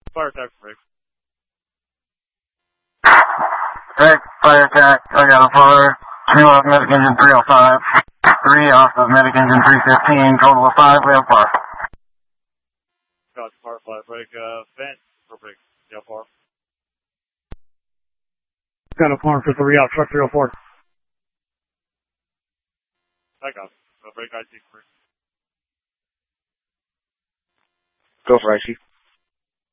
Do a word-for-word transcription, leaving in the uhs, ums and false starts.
Fire attack break. Break, fire attack, I got a fire. Two off medic engine three oh five. Three off of medic engine three fifteen. Total of five, we have par. Got fire flat break, uh, vent for break. Yeah, par. Got a par for three out, truck three oh four. I got it. Uh, break I C three. Go for I C.